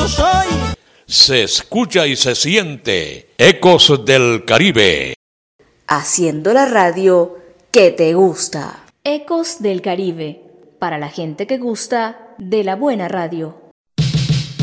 soy. Se escucha y se siente Ecos del Caribe. Haciendo la radio que te gusta. Ecos del Caribe, para la gente que gusta de la buena radio.